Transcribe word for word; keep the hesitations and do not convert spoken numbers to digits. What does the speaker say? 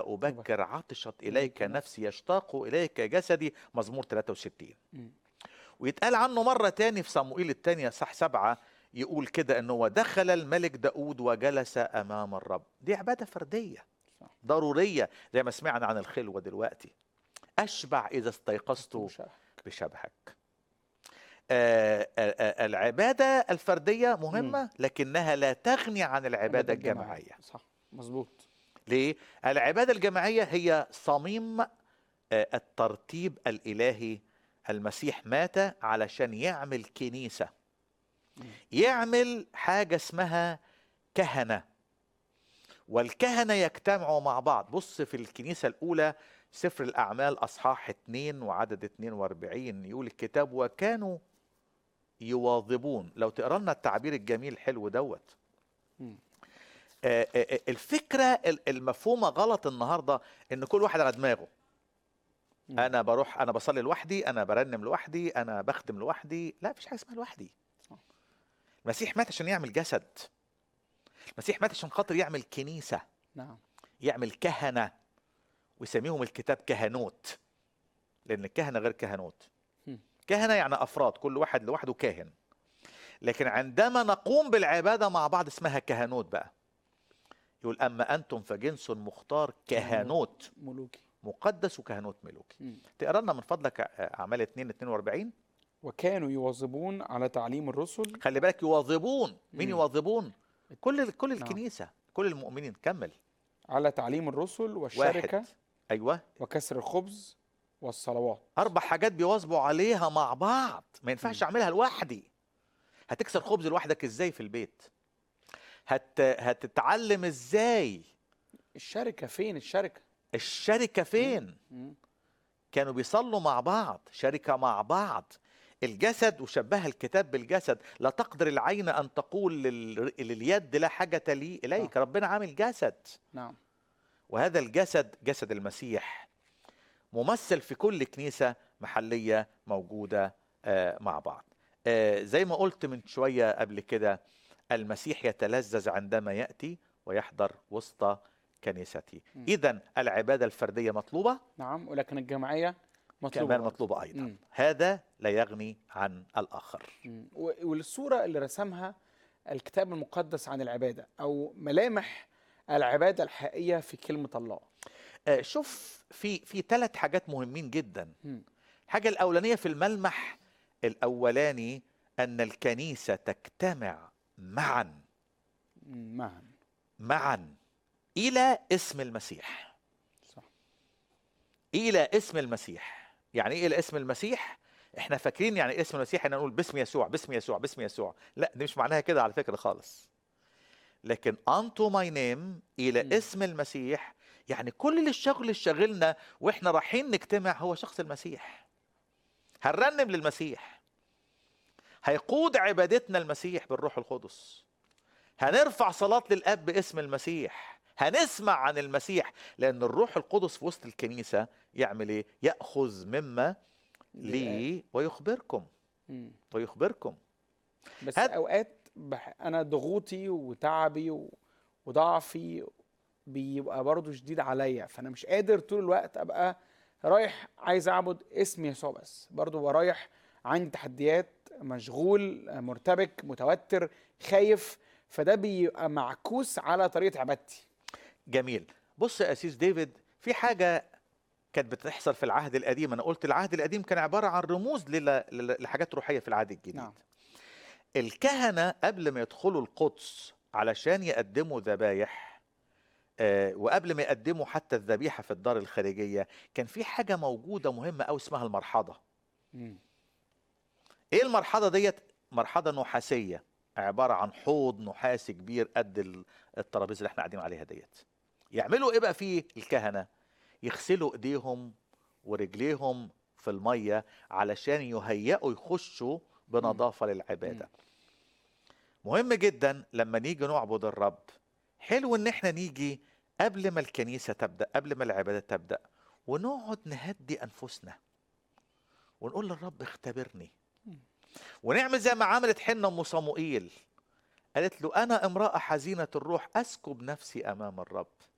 أبكر عطشت إليك نفسي يشتاق إليك جسدي، مزمور ثلاثة وستين. ويتقال عنه مرة تاني في صموئيل الثانية صح سبعة، يقول كده أنه ودخل الملك داود وجلس أمام الرب. دي عبادة فردية ضرورية زي ما سمعنا عن الخلوة دلوقتي. أشبع إذا استيقظت بشبهك. آه آه آه العبادة الفردية مهمة لكنها لا تغني عن العبادة الجماعية. صح مظبوط. ليه؟ العبادة الجماعية هي صميم الترتيب الإلهي. المسيح مات علشان يعمل كنيسة، يعمل حاجة اسمها كهنة، والكهنة يجتمعوا مع بعض. بص في الكنيسة الأولى سفر الأعمال أصحاح اتنين وعدد اتنين واربعين يقول الكتاب وكانوا يواظبون. لو تقرأ لنا التعبير الجميل حلو دوت. آه آه الفكرة المفهومة غلط النهاردة ان كل واحد على دماغه. مم. انا بروح انا بصلي لوحدي، انا برنم لوحدي، انا بخدم لوحدي. لا، مفيش حاجة اسمها لوحدي. المسيح مات عشان يعمل جسد. المسيح مات عشان خاطر يعمل كنيسة. نعم. يعمل كهنة، ويسميهم الكتاب كهنوت، لان الكهنة غير كهنوت. مم. كهنة يعني افراد، كل واحد لوحده كاهن. لكن عندما نقوم بالعبادة مع بعض اسمها كهنوت بقى. يقول أما أنتم فجنس مختار كهنوت ملوكي مقدس وكهنوت ملوكي. تقرأ لنا من فضلك أعمال اتنين اتنين واربعين. وكانوا يواظبون على تعليم الرسل. خلي بالك يواظبون، مين مم. يواظبون؟ كل كل الكنيسة. نعم. كل المؤمنين. كمل. على تعليم الرسل والشركة. واحد. أيوة. وكسر الخبز والصلوات. أربع حاجات بيواظبوا عليها مع بعض. ما ينفعش أعملها لوحدي. هتكسر خبز لوحدك إزاي في البيت؟ هت... هتتعلم ازاي؟ الشركة فين؟ الشركة الشركة فين؟ مم. كانوا بيصلوا مع بعض، شركة مع بعض. الجسد وشبه الكتاب بالجسد. لا تقدر العين أن تقول لل... لليد لا حاجة لي إليك. آه. ربنا عامل جسد. نعم. وهذا الجسد جسد المسيح ممثل في كل كنيسة محلية موجودة آه مع بعض. آه زي ما قلت من شوية قبل كده، المسيح يتلذذ عندما يأتي ويحضر وسط كنيستي. إذن العبادة الفردية مطلوبة. نعم. ولكن الجماعية مطلوبة كمان مطلوبة أيضا. مم. هذا لا يغني عن الآخر. مم. والصورة اللي رسمها الكتاب المقدس عن العبادة أو ملامح العبادة الحقيقية في كلمة الله. آه شوف في في ثلاث حاجات مهمين جدا. مم. الحاجة الأولانية في الملمح الأولاني أن الكنيسة تجتمع معا معا معا إلى اسم المسيح. صح. إلى اسم المسيح. يعني إيه إلى اسم المسيح؟ إحنا فاكرين يعني اسم المسيح إحنا نقول باسم يسوع باسم يسوع باسم يسوع. لا، دي مش معناها كده على فكرة خالص. لكن unto my name إلى م. اسم المسيح، يعني كل اللي الشغل اللي شغلنا وإحنا رايحين نجتمع هو شخص المسيح. هنرنم للمسيح، هيقود عبادتنا المسيح بالروح القدس، هنرفع صلاة للأب باسم المسيح، هنسمع عن المسيح، لأن الروح القدس في وسط الكنيسة يعمل إيه؟ يأخذ مما لي ويخبركم م. ويخبركم. بس هد... أوقات بح... أنا ضغوطي وتعبي وضعفي بيبقى برضو شديد عليا، فأنا مش قادر طول الوقت أبقى رايح عايز أعبد اسم يسوع بس، برضو رايح عندي تحديات، مشغول، مرتبك، متوتر، خايف، فده بيبقى معكوس على طريقة عبادتي. جميل. بص يا أسيس ديفيد، في حاجة كانت بتحصل في العهد القديم. أنا قلت العهد القديم كان عبارة عن رموز لحاجات روحية في العهد الجديد. نعم. الكهنة قبل ما يدخلوا القدس علشان يقدموا ذبايح، آه وقبل ما يقدموا حتى الذبيحة في الدار الخارجية، كان في حاجة موجودة مهمة أو اسمها المرحضة. م. إيه المرحضة ديت؟ مرحضة نحاسية، عبارة عن حوض نحاسي كبير قد الترابيزة اللي احنا قاعدين عليها ديت. يعملوا ايه بقى فيه الكهنة؟ يغسلوا ايديهم ورجليهم في المية علشان يهيئوا يخشوا بنظافة م. للعبادة. م. مهم جدا لما نيجي نعبد الرب، حلو ان احنا نيجي قبل ما الكنيسة تبدأ، قبل ما العبادة تبدأ، ونقعد نهدي أنفسنا ونقول للرب اختبرني. م. ونعمل زي ما عملت حنة أم صموئيل، قالت له أنا امرأة حزينة الروح أسكب نفسي أمام الرب.